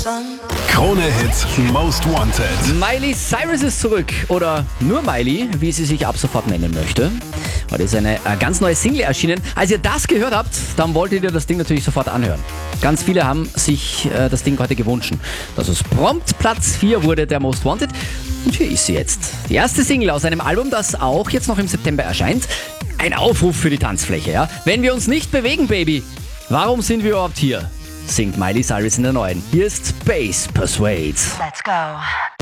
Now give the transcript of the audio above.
Krone Hits Most Wanted. Miley Cyrus ist zurück. Oder nur Miley, wie sie sich ab sofort nennen möchte. Heute ist eine ganz neue Single erschienen. Als ihr das gehört habt, dann wolltet ihr das Ding natürlich sofort anhören. Ganz viele haben sich das Ding heute gewünscht. Dass es prompt Platz 4 wurde der Most Wanted. Und hier ist sie jetzt. Die erste Single aus einem Album, das auch jetzt noch im September erscheint. Ein Aufruf für die Tanzfläche, ja? Wenn wir uns nicht bewegen, Baby, warum sind wir überhaupt hier? Singt Miley Cyrus in der neuen. Hier ist Bass Persuade. Let's go.